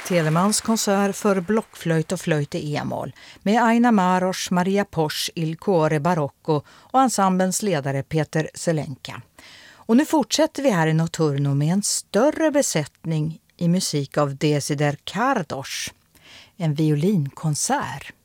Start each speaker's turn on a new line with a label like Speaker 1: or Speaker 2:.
Speaker 1: Telemans konsert för blockflöjt och flöjt i e-moll med Aina Maros, Maria Posch, Il Cuore Barocco och ensemblens ledare Peter Zelenka. Och nu fortsätter vi här i Notturno med en större besättning i musik av Desider Kardos, en violinkonsert.